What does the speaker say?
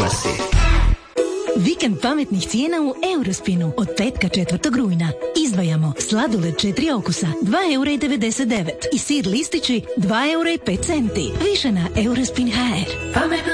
glasi. Vikend pametnih cijena u Eurospinu od petka 4. rujna. Izdvajamo sladoled 4 okusa 2,99 € i sir listići 2,05 €. Više na Eurospin.hr.